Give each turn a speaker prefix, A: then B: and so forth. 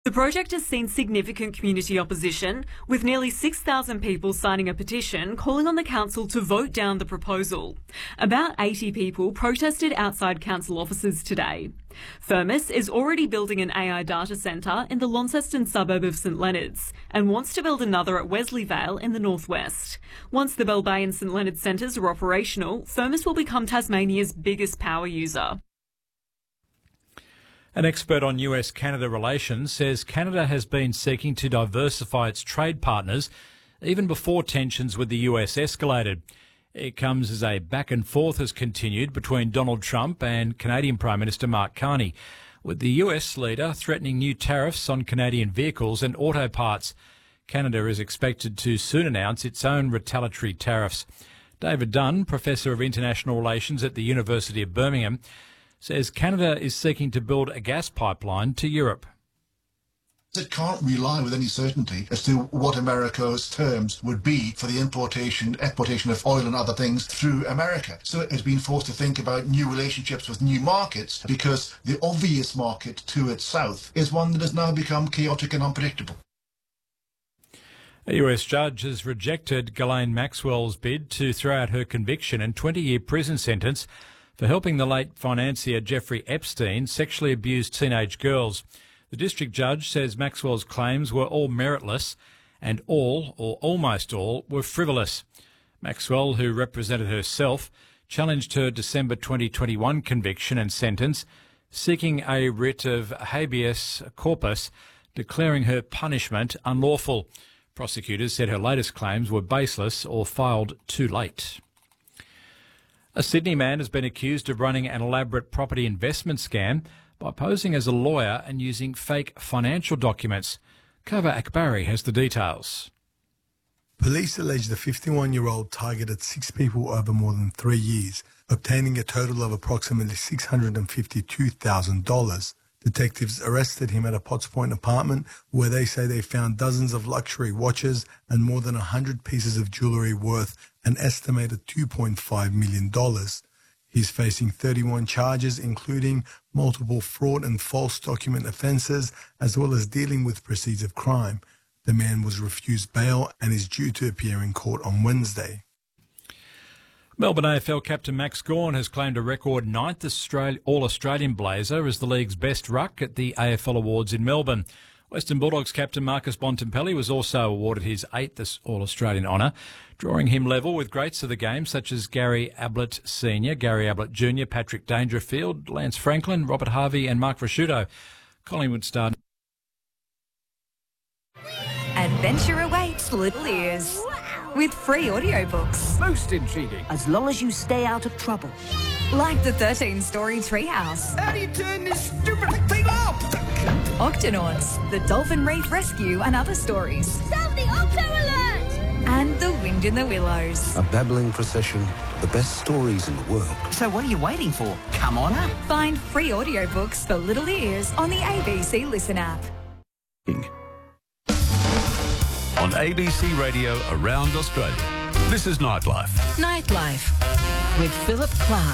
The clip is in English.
A: The project has seen significant community opposition, with nearly 6,000 people signing a petition calling on the council to vote down the proposal. About 80 people protested outside council offices today. Firmus is already building an AI data centre in the Launceston suburb of St Leonards and wants to build another at Wesleyvale in the northwest. Once the Bell Bay and St Leonards centres are operational, Firmus will become Tasmania's biggest power user.
B: An expert on US-Canada relations says Canada has been seeking to diversify its trade partners even before tensions with the US escalated. It comes as a back and forth has continued between Donald Trump and Canadian Prime Minister Mark Carney, with the US leader threatening new tariffs on Canadian vehicles and auto parts. Canada is expected to soon announce its own retaliatory tariffs. David Dunn, Professor of International Relations at the University of Birmingham, says Canada is seeking to build a gas pipeline to Europe.
C: It can't rely with any certainty as to what America's terms would be for the importation, exportation of oil and other things through America. So it has been forced to think about new relationships with new markets because the obvious market to its south is one that has now become chaotic and unpredictable.
B: A US judge has rejected Ghislaine Maxwell's bid to throw out her conviction and 20-year prison sentence for helping the late financier Jeffrey Epstein sexually abuse teenage girls. The district judge says Maxwell's claims were all meritless and all, or almost all, were frivolous. Maxwell, who represented herself, challenged her December 2021 conviction and sentence, seeking a writ of habeas corpus, declaring her punishment unlawful. Prosecutors said her latest claims were baseless or filed too late. A Sydney man has been accused of running an elaborate property investment scam by posing as a lawyer and using fake financial documents. Kava Akbari has the details.
D: Police allege the 51-year-old targeted 6 people over more than 3 years, obtaining a total of approximately $652,000. Detectives arrested him at a Potts Point apartment where they say they found dozens of luxury watches and more than 100 pieces of jewellery worth an estimated $2.5 million. He's facing 31 charges, including multiple fraud and false document offences, as well as dealing with proceeds of crime. The man was refused bail and is due to appear in court on Wednesday.
B: Melbourne AFL captain Max Gawn has claimed a record 9th All-Australian blazer as the league's best ruck at the AFL Awards in Melbourne. Western Bulldogs captain Marcus Bontempelli was also awarded his 8th All-Australian honour, drawing him level with greats of the game such as Gary Ablett Sr., Gary Ablett Jr., Patrick Dangerfield, Lance Franklin, Robert Harvey and Mark Rasciuto. Collingwood star.
E: Adventure awaits Little Ears with free audiobooks.
F: Most intriguing.
G: As long as you stay out of trouble.
E: Like the 13-story Treehouse.
F: How do you turn this stupid thing off?
E: Octonauts, the Dolphin Reef Rescue and other stories.
H: Sound the Octo Alert!
E: And The Wind in the Willows.
I: A babbling procession, the best stories in the world.
G: So what are you waiting for? Come on up.
E: Find free audiobooks for Little Ears on the ABC Listen app.
J: On ABC Radio around Australia. This is Nightlife.
K: Nightlife with Philip Clark.